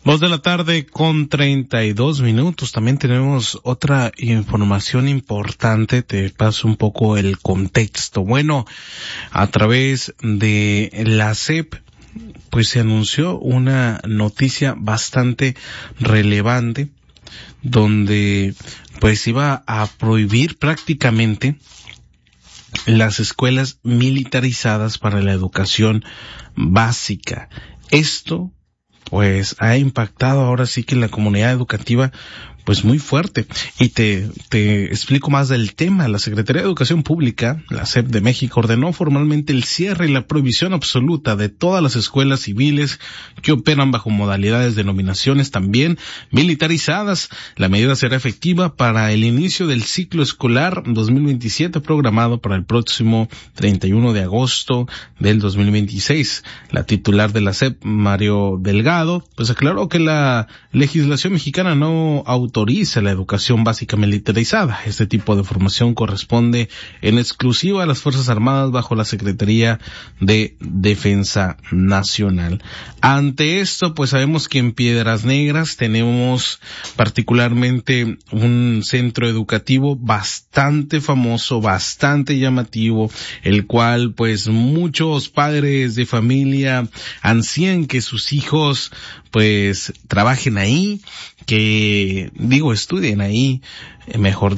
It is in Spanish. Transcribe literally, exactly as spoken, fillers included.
Dos de la tarde con treinta y dos minutos. También tenemos otra información importante. Te paso un poco el contexto. Bueno, a través de la S E P, pues se anunció una noticia bastante relevante donde pues iba a prohibir prácticamente las escuelas militarizadas para la educación básica. Esto pues ha impactado ahora sí que en la comunidad educativa pues muy fuerte. Y te, te explico más del tema. La Secretaría de Educación Pública, la S E P de México, ordenó formalmente el cierre y la prohibición absoluta de todas las escuelas civiles que operan bajo modalidades de denominaciones también militarizadas. La medida será efectiva para el inicio del ciclo escolar dos mil veintisiete, programado para el próximo treinta y uno de agosto del dos mil veintiséis. La titular de la S E P, Mario Delgado, pues aclaró que la legislación mexicana no autoriza autoriza la educación básica militarizada. Este tipo de formación corresponde en exclusiva a las Fuerzas Armadas bajo la Secretaría de Defensa Nacional. Ante esto, pues sabemos que en Piedras Negras tenemos particularmente un centro educativo bastante famoso, bastante llamativo, el cual pues muchos padres de familia ansían que sus hijos pues trabajen ahí, que digo estudien ahí, mejor